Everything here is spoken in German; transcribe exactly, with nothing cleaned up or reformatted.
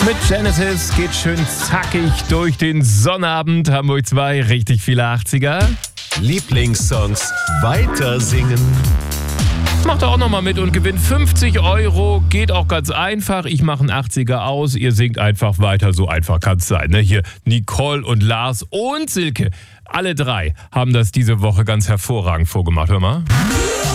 Mit Genesis geht schön zackig durch den Sonnabend. Hamburg zwei, richtig viele achtziger. Lieblingssongs weiter singen. Macht auch nochmal mit und gewinnt fünfzig Euro. Geht auch ganz einfach. Ich mache einen achtziger aus. Ihr singt einfach weiter. So einfach kann es sein. Ne? Hier Nicole und Lars und Silke. Alle drei haben das diese Woche ganz hervorragend vorgemacht. Hör mal.